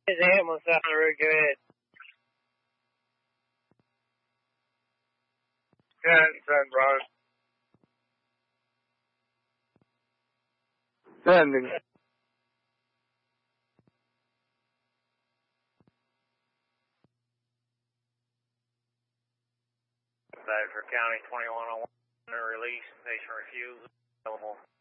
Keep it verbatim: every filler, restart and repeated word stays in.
His ambulance out on the road, go ahead. ten, ten, Brian. Sending. Bedford County twenty-one oh one, release, patient refused, available.